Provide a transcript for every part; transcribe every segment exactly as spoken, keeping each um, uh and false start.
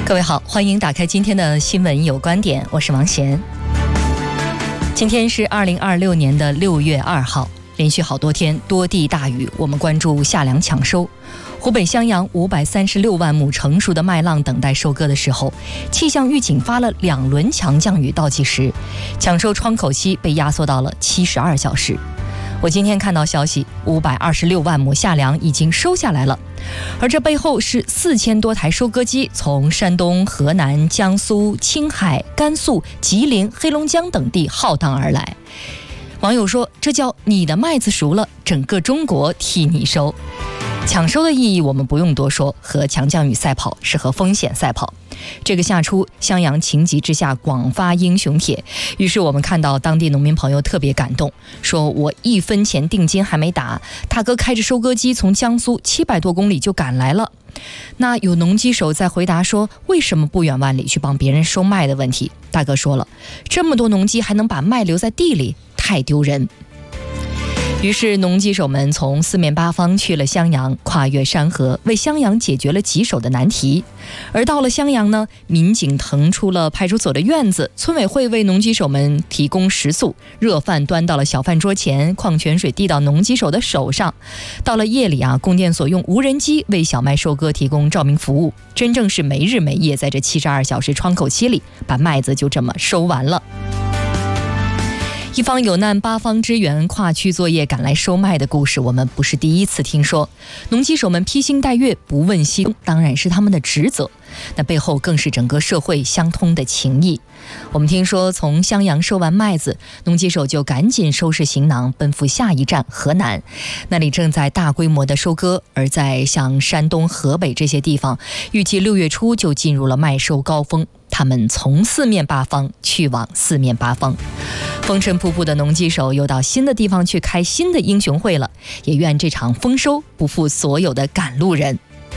各位好，欢迎打开今天的新闻有观点，我是王贤。今天是二零二六年的六月二号，连续好多天多地大雨，我们关注夏粮抢收。湖北襄阳五百三十六万亩成熟的麦浪等待收割的时候，气象预警发了两轮强降雨倒计时，抢收窗口期被压缩到了七十二小时。我今天看到消息，五百二十六万亩夏粮已经收下来了，而这背后是四千多台收割机从山东、河南、江苏、青海、甘肃、吉林、黑龙江等地浩荡而来。网友说，这叫你的麦子熟了，整个中国替你收。抢收的意义我们不用多说，和强降雨赛跑是和风险赛跑。这个夏初，襄阳情急之下广发英雄帖，于是我们看到当地农民朋友特别感动，说我一分钱定金还没打，大哥开着收割机从江苏七百多公里就赶来了。那有农机手在回答说，为什么不远万里去帮别人收麦的问题，大哥说了，这么多农机还能把麦留在地里，太丢人。于是农机手们从四面八方去了襄阳，跨越山河，为襄阳解决了棘手的难题。而到了襄阳呢，民警腾出了派出所的院子，村委会为农机手们提供食宿，热饭端到了小饭桌前，矿泉水递到农机手的手上。到了夜里啊，供电所用无人机为小麦收割提供照明服务，真正是没日没夜，在这七十二小时窗口期里，把麦子就这么收完了。一方有难八方支援，跨区作业赶来收麦的故事我们不是第一次听说。农机手们披星戴月不问西东，当然是他们的职责，那背后更是整个社会相通的情谊。我们听说从襄阳收完麦子，农机手就赶紧收拾行囊奔赴下一站河南，那里正在大规模的收割。而在像山东、河北这些地方，预计六月初就进入了麦收高峰，他们从四面八方去往四面八方，风尘仆仆的农机手又到新的地方去开新的英雄会了，也愿这场丰收不负所有的赶路人。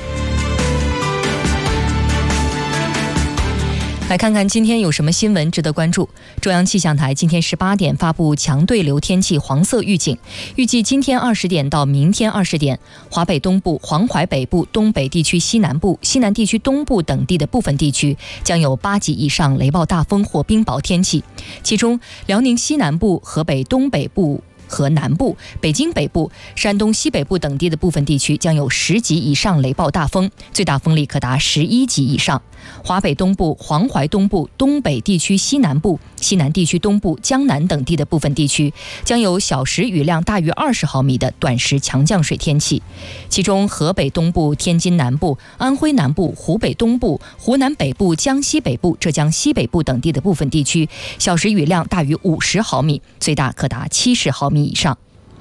来看看今天有什么新闻值得关注。中央气象台今天十八点发布强对流天气黄色预警，预计今天二十点到明天二十点，华北东部、黄淮北部、东北地区西南部、西南地区东部等地的部分地区将有八级以上雷暴大风或冰雹天气，其中辽宁西南部、河北东北部和南部、北京北部、山东西北部等地的部分地区将有十级以上雷暴大风，最大风力可达十一级以上。华北东部、黄淮东部、东北地区西南部、西南地区东部、江南等地的部分地区将有小时雨量大于二十毫米的短时强降水天气，其中河北东部、天津南部、安徽南部、湖北东部、湖南北部、江西北部、浙江西北部等地的部分地区小时雨量大于五十毫米，最大可达七十毫米以上。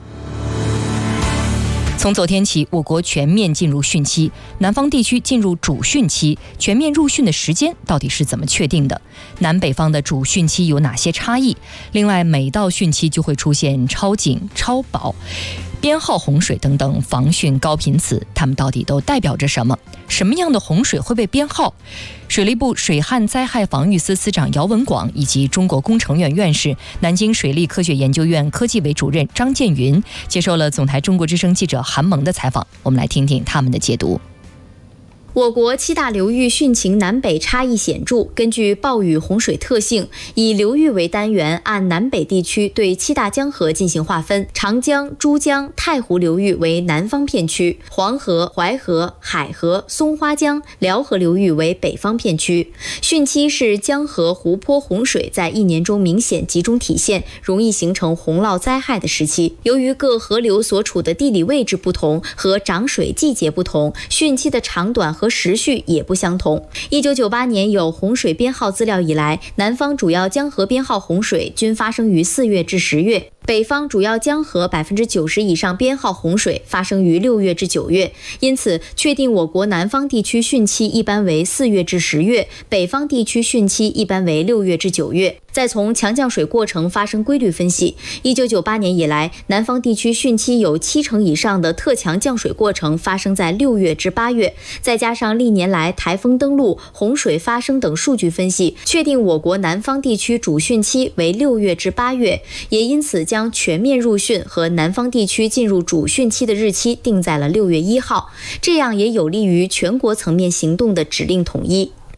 从昨天起，我国全面进入汛期，南方地区进入主汛期。全面入汛的时间到底是怎么确定的？南北方的主汛期有哪些差异？另外，每到汛期就会出现超警、超保、编号洪水等等防汛高频词，它们到底都代表着什么？什么样的洪水会被编号？水利部水旱灾害防御司司长姚文广以及中国工程院院士、南京水利科学研究院科技委主任张建云接受了总台中国之声记者韩萌的采访，我们来听听他们的解读。 我国七大流域汛情南北差异显著，根据暴雨洪水特性，以流域为单元，按南北地区对七大江河进行划分。长江、珠江、太湖流域为南方片区，黄河、淮河、海河、松花江、辽河流域为北方片区。汛期是江河、湖泊洪水在一年中明显集中体现，容易形成洪涝灾害的时期。由于各河流所处的地理位置不同和涨水季节不同，汛期的长短和时序也不相同。一九九八年有洪水编号资料以来，南方主要江河编号洪水均发生于四月至十月，北方主要江河百分之九十以上编号洪水发生于六月至九月，因此确定我国南方地区汛期一般为四月至十月，北方地区汛期一般为六月至九月。再从强降水过程发生规律分析，一九九八年以来，南方地区汛期有七成以上的特强降水过程发生在六月至八月，再加上历年来台风登陆、洪水发生等数据分析，确定我国南方地区主汛期为六月至八月，也因此将全面入汛和南方地区进入主汛期的日期定在了六月一号，这样也有利于全国层面行动的指令统一。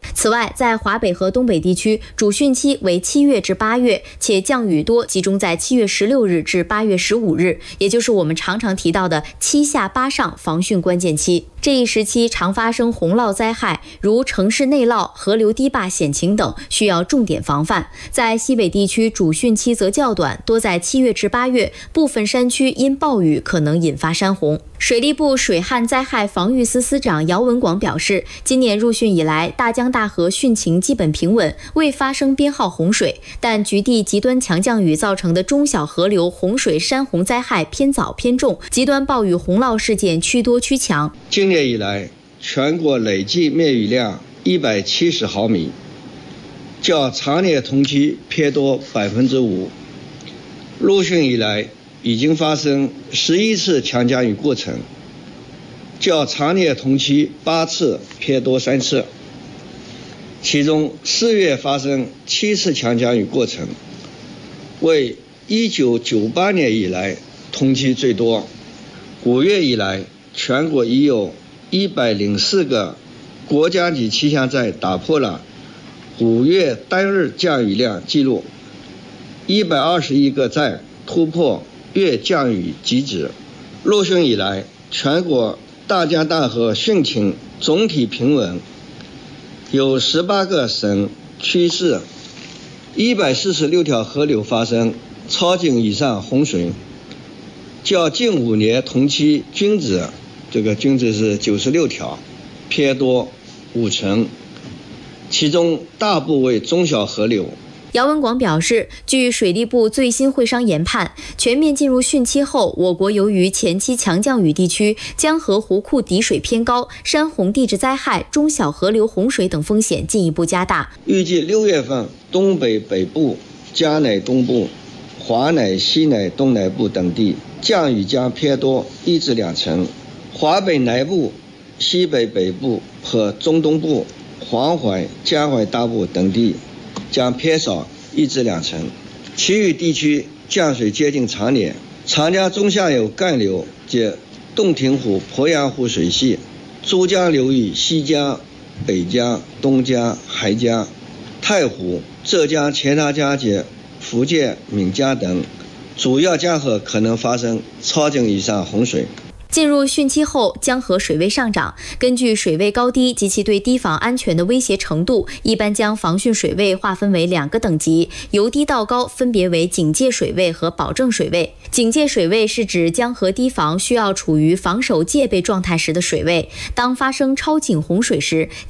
此外，在华北和东北地区，主汛期为七月至八月，且降雨多集中在七月十六日至八月十五日，也就是我们常常提到的七下八上防汛关键期。这一时期常发生洪涝灾害，如城市内涝、河流堤坝险情等，需要重点防范。在西北地区，主汛期则较短，多在七月至八月，部分山区因暴雨可能引发山洪。水利部水旱灾害防御司司长姚文广表示，今年入汛以来，大江大河汛情基本平稳，未发生编号洪水，但局地极端强降雨造成的中小河流洪水山洪灾害偏早偏重，极端暴雨洪涝事件趋多趋强。 今年以来，全国累计灭雨量一百七十毫米，较常年同期偏多百分之五。入汛以来，已经发生十一次强降雨过程，较常年同期八次偏多三次。其中四月发生七次强降雨过程，为一九九八年以来同期最多。五月以来，全国已有一百零四个国家级气象站打破了五月单日降雨量记录，一百二十一个站突破月降雨极值。入汛以来，全国大江大河汛情总体平稳，有十八个省区市、一百四十六条河流发生超警以上洪水，较近五年同期均值，这个均值是九十六条，偏多五成，其中大部为中小河流。 姚文广表示，据水利部最新会商研判，全面进入汛期后，我国由于前期强降雨地区江河湖库底水偏高，山洪地质灾害、中小河流洪水等风险进一步加大。 预计六月份，东北北部、嘉乃东部、华乃西乃东南部等地降雨将偏多一至两成，华北南部、西北北部和中东部、黄淮、江淮大部等地将偏少一至两成，其余地区降水接近常年。长江中下游干流及洞庭湖、鄱阳湖水系、珠江流域西江、北江、东江、海江、太湖、浙江钱塘江及福建闽江等主要江河可能发生超警以上洪水。 进入汛期后，江河水位上涨，根据水位高低及其对堤防安全的威胁程度，一般将防汛水位划分为两个等级，由低到高分别为警戒水位和保证水位。警戒水位是指江河堤防需要处于防守戒备状态时的水位，当发生超警洪水时，